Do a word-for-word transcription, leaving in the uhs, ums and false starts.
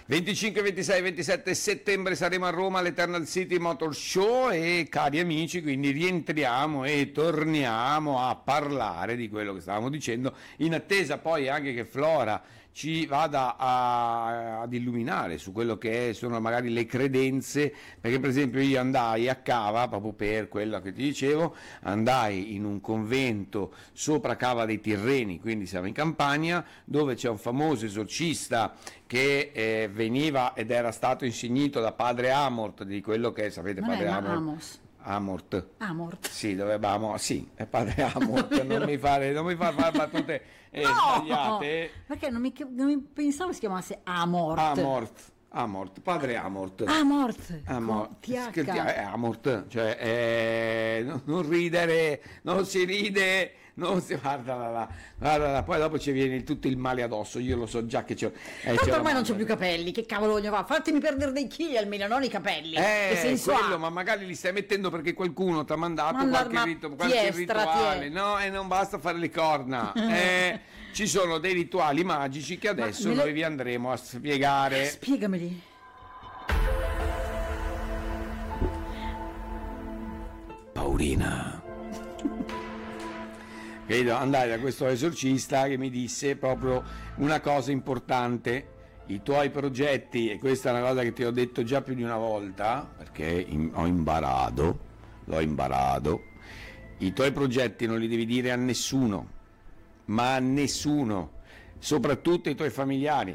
venticinque, ventisei, ventisette settembre saremo a Roma all'Eternal City Motor Show e cari amici, quindi rientriamo e torniamo a parlare di quello che stavamo dicendo, in attesa poi anche che Flora ci vada a, ad illuminare su quello che sono magari le credenze, perché per esempio io andai a Cava, proprio per quello che ti dicevo, andai in un convento sopra Cava dei Tirreni, quindi siamo in Campania, dove c'è un famoso esorcista che eh, veniva ed era stato insignito da padre Amort, di quello che sapete, non padre è, Amort. Amos. Amort. Amort. Sì, dovevamo, sì, è padre Amort, non mi fare, non mi far fare battute eh, no! sbagliate. Perché non mi, non mi pensavo si chiamasse Amort. Amort, Amort, padre Amort. Amort. Amort, Con T H. è Amort, cioè eh, non, non ridere, non si ride, non si guarda là, guarda là, poi dopo ci viene tutto il male addosso, io lo so già che c'ho. Eh, Tanto c'ho ormai la- non c'ho più capelli, che cavolo voglio fare? Fatemi perdere dei chili almeno, non i capelli. Che Eh, senso quello, ha? ma magari li stai mettendo perché qualcuno ti ha mandato Manda- qualche, ma rito- ti qualche è, stra- rituale, ti è. no? E non basta fare le corna. Eh, ci sono dei rituali magici che adesso me le- noi vi andremo a spiegare. Spiegameli. Paurina. Credo andai da questo esorcista che mi disse proprio una cosa importante: i tuoi progetti, e questa è una cosa che ti ho detto già più di una volta, perché im- ho imparato, l'ho imparato, i tuoi progetti non li devi dire a nessuno, ma a nessuno, soprattutto ai tuoi familiari.